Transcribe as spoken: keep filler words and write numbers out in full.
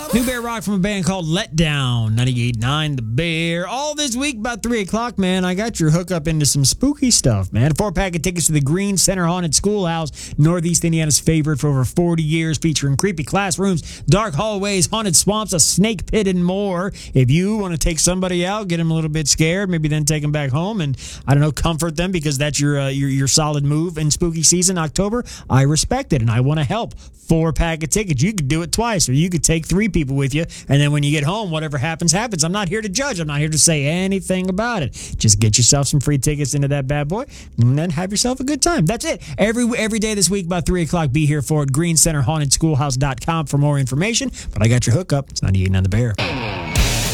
New Bear Rock from a band called Let Down, ninety-eight point nine The Bear. All this week, about three o'clock, man, I got your hookup into some spooky stuff, man. A four-pack of tickets to the Green Center Haunted Schoolhouse, Northeast Indiana's favorite for over forty years, featuring creepy classrooms, dark hallways, haunted swamps, a snake pit, and more. If you want to take somebody out, get them a little bit scared, maybe then take them back home and, I don't know, comfort them because that's your, uh, your, your solid move in spooky season, October, I respect it, and I want to help. Four-pack of tickets. You could do it twice, or you could take three people with you, and then when you get home, whatever happens, happens. I'm not here to judge. I'm not here to say anything about it. Just get yourself some free tickets into that bad boy, and then have yourself a good time. That's it. Every every day this week, about three o'clock, be here for it. green center haunted schoolhouse dot com for more information. But I got your hookup. It's ninety-eight point nine The Bear.